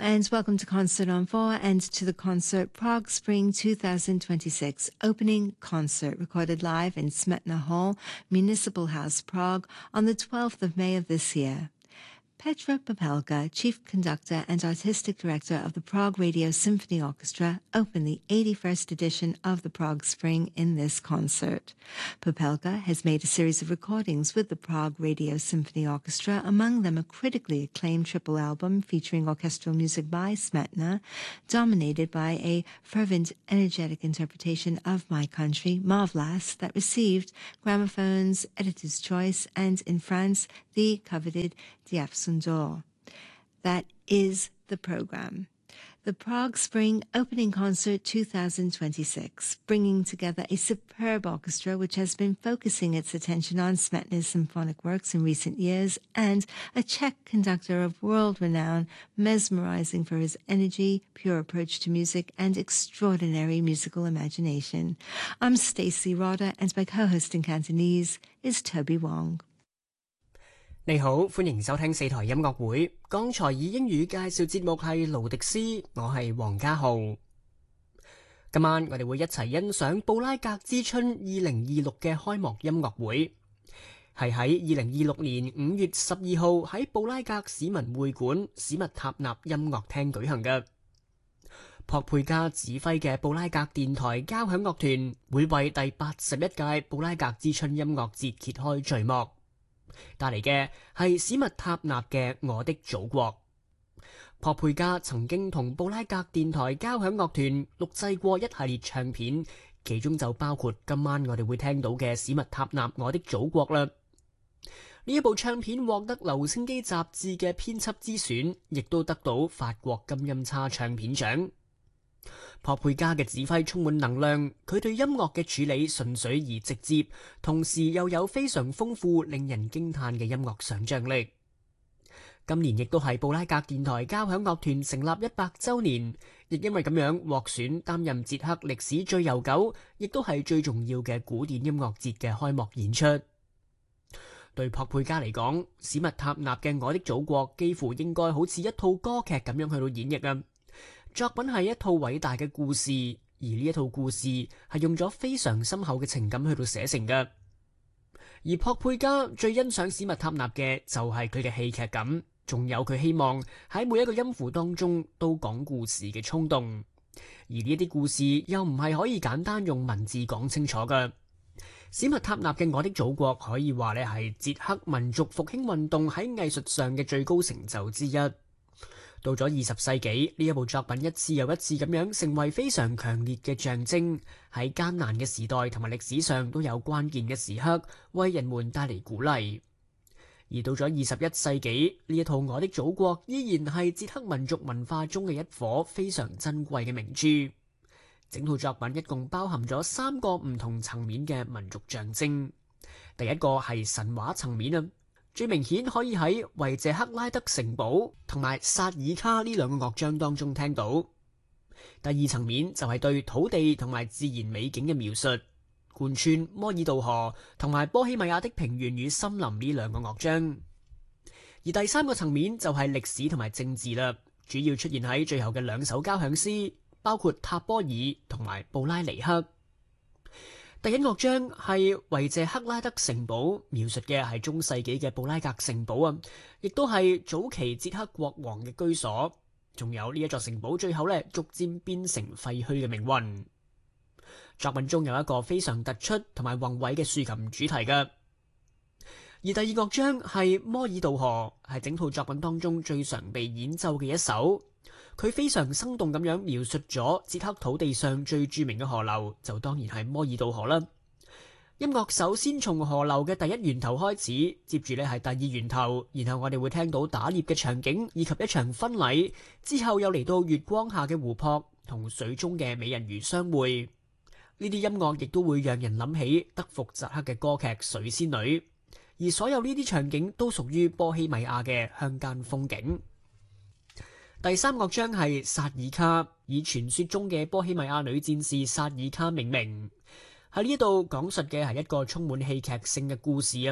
and welcome to Concert on 4 and to the concert Prague Spring 2026 opening concert recorded live in Smetana Hall, Municipal House, Prague on the 12th of May of this year. Petra Popelka, Chief Conductor and Artistic Director of the Prague Radio Symphony Orchestra, opened the 81st edition of the Prague Spring in this concert. Popelka has made a series of recordings with the Prague Radio Symphony Orchestra, among them a critically acclaimed triple album featuring orchestral music by Smetana, dominated by a fervent, energetic interpretation of My Country, Marvelas, that received Gramophone's Editor's Choice and, in France, the coveted Diapason d'Or. That is the program. The Prague Spring Opening Concert 2026, bringing together a superb orchestra which has been focusing its attention on Smetana's symphonic works in recent years, and a Czech conductor of world renown, mesmerizing for his energy, pure approach to music, and extraordinary musical imagination. I'm Stacey Rodder, and my co-host in Cantonese is Toby Wong. 你好，歡迎收聽四台音樂會。剛才以英語介紹節目係勞迪斯，我係黃家豪。今晚我哋會一齊欣賞布拉格之春2026嘅開幕音樂會，係喺2026年5月12號喺布拉格市民會館史密塔納音樂廳舉行嘅。珀佩加指揮嘅布拉格電台交響樂團會為第81屆布拉格之春音樂節揭開序幕。帶嚟嘅係史密塔納嘅《我的祖國》。珀佩加曾經同布拉格電台交響樂團錄製過一系列唱片，其中就包括今晚我哋會聽到嘅史密塔納《我的祖國》啦。呢一部唱片獲得留聲機雜誌嘅編輯之選，亦都得到法國金音叉唱片獎。珀佩加嘅指揮充滿能量，佢對音樂嘅處理純粹而直接，同時又有非常豐富令人驚嘆嘅音樂想像力。今年亦都係布拉格電台交響樂團成立100週年，亦因為咁樣獲選擔任捷克歷史最悠久，亦都係最重要嘅古典音樂節嘅開幕演出。對珀佩加嚟講，史密塔納嘅《我的祖國》幾乎應該好似一套歌劇咁樣去到演繹啊！作品係一套偉大嘅故事，而呢一套故事係用咗非常深厚嘅情感去到寫成嘅。而珀佩加最欣賞史密塔納嘅就係佢嘅戲劇感，仲有佢希望喺每一個音符當中都講故事嘅衝動。而呢一啲故事又唔係可以簡單用文字講清楚嘅。史密塔納嘅《我的祖國》可以話咧係捷克民族復興運動喺藝術上嘅最高成就之一。到咗20世紀，呢一部作品一次又一次咁樣成為非常強烈嘅象徵，喺艱難嘅時代同埋歷史上都有關鍵嘅時刻，為人們帶嚟鼓勵。而到咗21世紀，呢一套《我的祖國》依然係捷克民族文化中嘅一顆非常珍貴嘅明珠。整套作品一共包含咗3個唔同層面嘅民族象徵。第一個係神話層面啊。最明顯可以喺維謝克拉德城堡同埋薩爾卡呢兩個樂章當中聽到。第二層面就係對土地同埋自然美景嘅描述，貫穿摩爾杜河同埋波希米亞的平原與森林呢兩個樂章。而第三個層面就係歷史同埋政治啦，主要出現喺最後嘅2首交響詩，包括塔波爾同埋布拉尼克。第一樂章係維謝克拉德城堡，描述嘅係中世紀嘅布拉格城堡啊，亦都係早期捷克國王嘅居所。仲有呢一座城堡最後逐漸變成廢墟嘅命運。作品中有一個非常突出同埋宏偉嘅豎琴主題嘅。而第二樂章係摩爾杜河，係整套作品當中最常被演奏嘅一首。佢非常生動咁樣描述咗捷克土地上最著名嘅河流，就當然係摩爾杜河啦。音樂首先從河流嘅第一源頭開始，接住係第二源頭，然後我哋會聽到打獵嘅場景以及一場婚禮，之後又嚟到月光下嘅湖泊同水中嘅美人魚相會。呢啲音樂亦都會讓人諗起德福扎克嘅歌劇《水仙女》，而所有呢啲場景都屬於波希米亞嘅鄉間風景。第三樂章係薩爾卡，以傳說中嘅波希米亞女戰士薩爾卡命名。喺呢度講述嘅係一個充滿戲劇性嘅故事啊。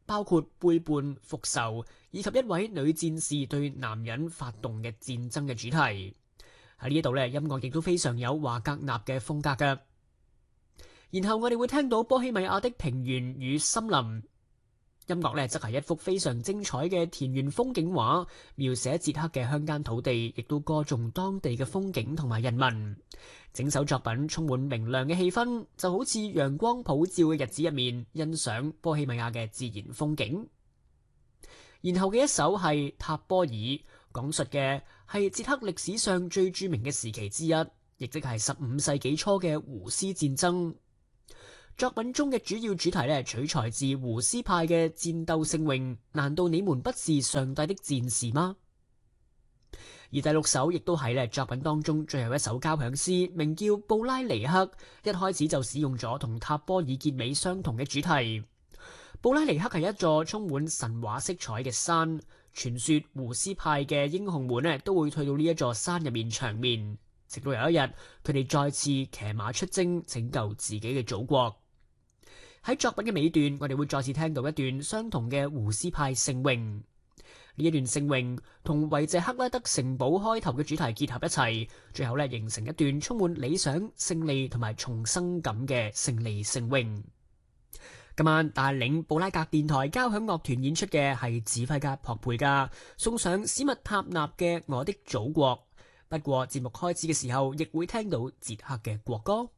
包括背叛、復仇以及一位女戰士對男人發動嘅戰爭嘅主題。喺呢一度咧，音樂亦都非常有華格納嘅風格嘅。然後我哋會聽到波希米亞的平原與森林。音樂咧則係一幅非常精彩嘅田園風景畫，描寫捷克嘅鄉間土地，亦都歌頌當地嘅風景同埋人民。整首作品充滿明亮嘅氣氛，就好似陽光普照嘅日子入面，欣賞波希米亞嘅自然風景。然後嘅一首係塔波爾，講述嘅係捷克歷史上最著名嘅時期之一，亦即係15世紀初嘅胡斯戰爭。作品中嘅主要主題咧，取材自胡斯派嘅戰鬥聖詠，難道你們不是上帝的戰士嗎？而第6首亦都係作品當中最後一首交響詩，名叫布拉尼克，一開始就使用咗同塔波爾結尾相同嘅主題。布拉尼克係一座充滿神話色彩嘅山，傳說胡斯派嘅英雄們都會退到呢一座山入面長眠，直到有一日佢哋再次騎馬出征，拯救自己嘅祖國。喺作品嘅尾段，我哋會再次聽到一段相同嘅胡斯派聖詠。呢一段聖詠同維謝克拉德城堡開頭嘅主題結合一齊，最後形成一段充滿理想、勝利同埋重生感嘅勝利聖詠。今晚帶領布拉格電台交響樂團演出嘅係指揮家樸佩加，送上史密塔納嘅《我的祖國》。不過節目開始嘅時候，亦會聽到捷克嘅國歌。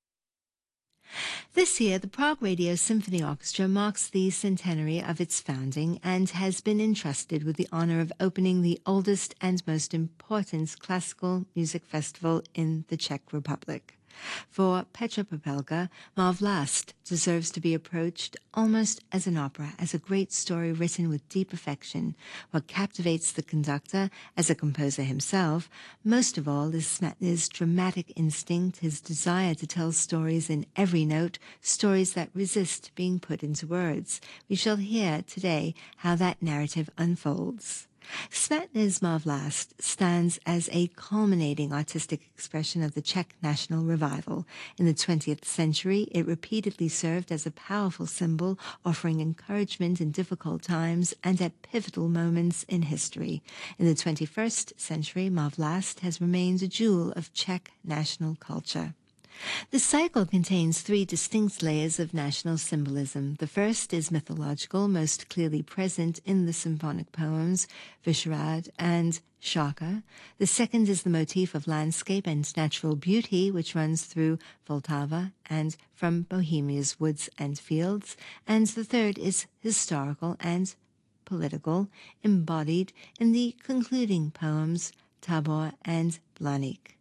This year, the Prague Radio Symphony Orchestra marks the centenary of its founding and has been entrusted with the honor of opening the oldest and most important classical music festival in the Czech Republic. For Petra Popelka, Má Vlast deserves to be approached almost as an opera, as a great story written with deep affection. What captivates the conductor, as a composer himself, most of all is Smetana's dramatic instinct, his desire to tell stories in every note, stories that resist being put into words. We shall hear today how that narrative unfolds. Smetana's Má Vlast stands as a culminating artistic expression of the Czech national revival. In the 20th century, it repeatedly served as a powerful symbol, offering encouragement in difficult times and at pivotal moments in history. In the 21st century, Má Vlast has remained a jewel of Czech national culture. The cycle contains 3 distinct layers of national symbolism. The first is mythological, most clearly present in the symphonic poems Vyšehrad and Šárka. The second is the motif of landscape and natural beauty, which runs through Vltava and from Bohemia's woods and fields. And the third is historical and political, embodied in the concluding poems Tabor and Blaník.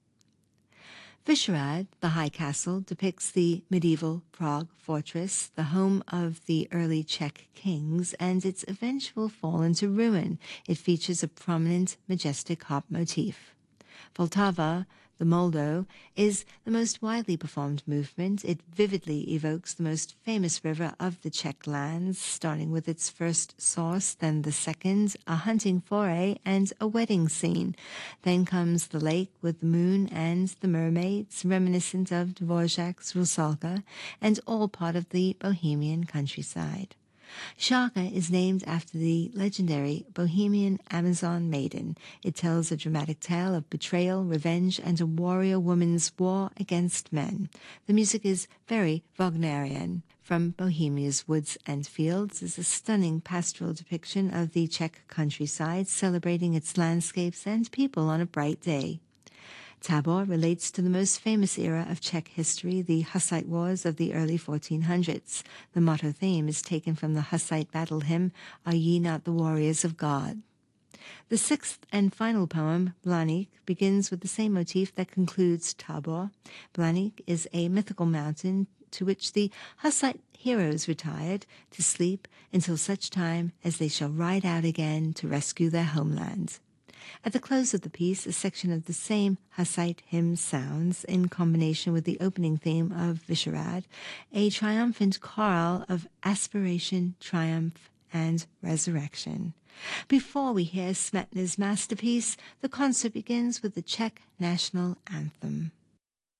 Vyšehrad, the high castle, depicts the medieval Prague fortress, the home of the early Czech kings, and its eventual fall into ruin. It features a prominent, majestic harp motif. Vltava, the Moldo, is the most widely performed movement. It vividly evokes the most famous river of the Czech lands, starting with its first source, then the second, a hunting foray, and a wedding scene. Then comes the lake with the moon and the mermaids, reminiscent of Dvořák's Rusalka, and all part of the Bohemian countryside. Šárka is named after the legendary Bohemian Amazon maiden. It tells a dramatic tale of betrayal, revenge, and a warrior woman's war against men. The music is very Wagnerian. From Bohemia's woods and fields is a stunning pastoral depiction of the Czech countryside, celebrating its landscapes and people on a bright day. Tabor relates to the most famous era of Czech history, the Hussite Wars of the early 1400s. The motto theme is taken from the Hussite battle hymn, Are Ye Not the Warriors of God? The 6th and final poem, Blaník, begins with the same motif that concludes Tabor. Blaník is a mythical mountain to which the Hussite heroes retired to sleep until such time as they shall ride out again to rescue their homeland. At the close of the piece, a section of the same Hussite hymn sounds, in combination with the opening theme of Vyšehrad, a triumphant chorale of aspiration, triumph, and resurrection. Before we hear Smetana's masterpiece, the concert begins with the Czech national anthem.